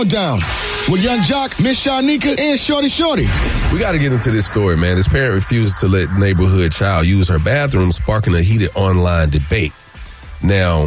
Countdown with Young Jock, Miss Shanika, and Shorty Shorty. We got to get into this story, man. This parent refuses to let neighborhood child use her bathroom, sparking a heated online debate. Now,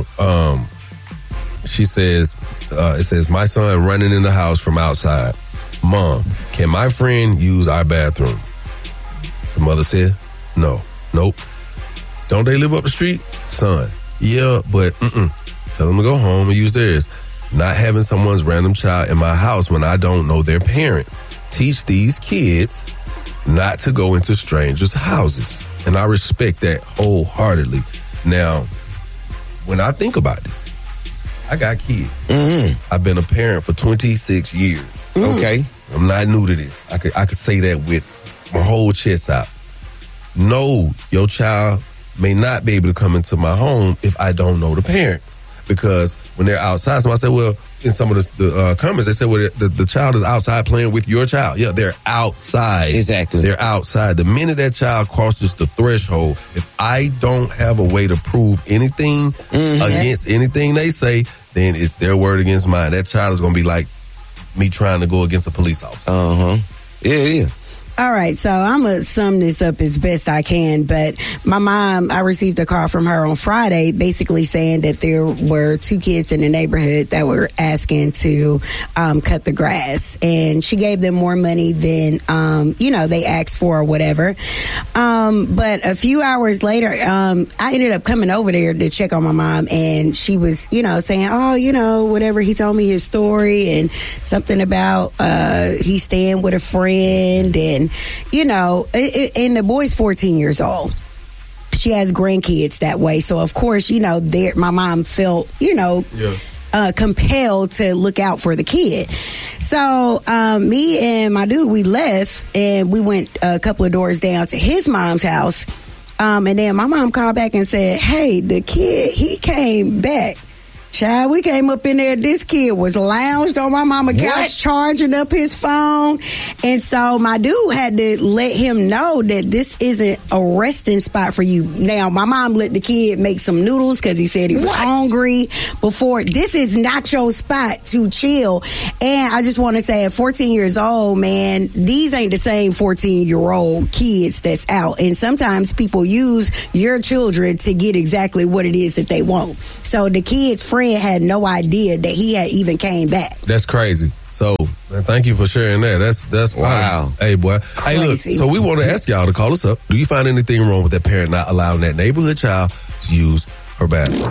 she says, it says, my son running in the house from outside. Mom, can my friend use our bathroom? The mother said, no. Nope. Don't they live up the street? Son, yeah, but tell them to go home and use theirs. Not having someone's random child in my house when I don't know their parents. Teach these kids not to go into strangers' houses. And I respect that wholeheartedly. Now, when I think about this, I got kids. Mm-hmm. I've been a parent for 26 years. Okay. I'm not new to this. I could say that with my whole chest out. No, your child may not be able to come into my home if I don't know the parent. Because when they're outside, somebody said, well, in some of the comments, they said, well, the child is outside playing with your child. Yeah, they're outside. Exactly. They're outside. The minute that child crosses the threshold, if I don't have a way to prove anything against anything they say, then it's their word against mine. That child is going to be like me trying to go against a police officer. Yeah. All right, so I'm going to sum this up as best I can, but my mom, I received a call from her on Friday basically saying that there were 2 kids in the neighborhood that were asking to cut the grass, and she gave them more money than, they asked for or whatever. But a few hours later, I ended up coming over there to check on my mom, and she was, saying, whatever, he told me his story and something about he's staying with a friend and, and the boy's 14 years old. She has grandkids that way. So, of course, my mom felt, compelled to look out for the kid. So, me and my dude, we left and we went a couple of doors down to his mom's house. And then my mom called back and said, hey, the kid, he came back. Child, we came up in there. This kid was lounged on my mama's couch, charging up his phone. And so my dude had to let him know that this isn't a resting spot for you. Now, my mom let the kid make some noodles because he said he was hungry before. This is not your spot to chill. And I just want to say at 14 years old, man, these ain't the same 14-year-old kids that's out. And sometimes people use your children to get exactly what it is that they want. So the kid's friend had no idea that he had even came back. That's crazy. So, man, thank you for sharing that. That's wow. Hey, boy. Crazy. Hey, look, so we want to ask y'all to call us up. Do you find anything wrong with that parent not allowing that neighborhood child to use her bathroom?